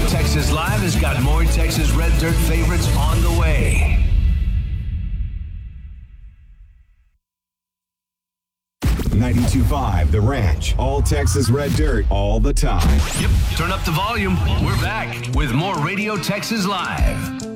Texas Live has got more Texas Red Dirt favorites on the way. 92.5 The Ranch. All Texas Red Dirt, all the time. Yep, turn up the volume. We're back with more Radio Texas Live.